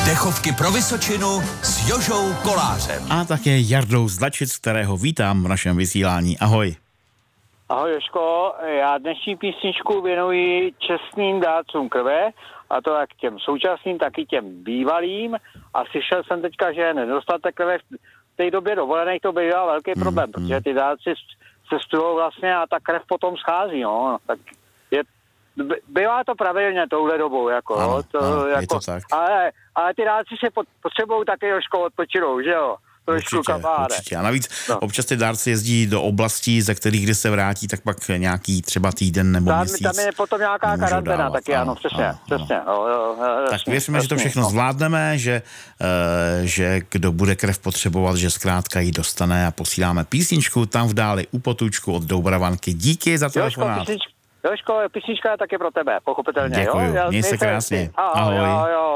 Dechovky pro Vysočinu s Jožou Kolářem. A také Jardou z Dlačic, kterého vítám v našem vysílání. Ahoj. Ahoj Jožko, já dnešní písničku věnuji čestným dárcům krve, a to jak těm současným, tak i těm bývalým. A slyšel jsem teďka, že nedostatek krve v té době dovolených to bývá velký problém, protože ty dárci cestují vlastně a ta krev potom schází, no. Tak bývá to pravidelně touhle dobou, jako. Ano, ano, jako je to tak. Ale ty dárci se potřebují taky Jožko odpočinou, že jo? Určitě. A navíc občas ty dárci jezdí do oblastí, ze kterých kdy se vrátí, tak pak nějaký třeba týden nebo měsíc. Tam je potom nějaká karanténa, taky ano, přesně. Tak věříme, že to všechno zvládneme, že kdo bude krev potřebovat, že zkrátka ji dostane a posíláme písničku tam v dáli u potůčku od Doubaravanky. Díky za telefonát. Jožko, písnička je taky pro tebe, pochopitelně. Děkuju, jo? měj se krásně. Ahoj. Jo.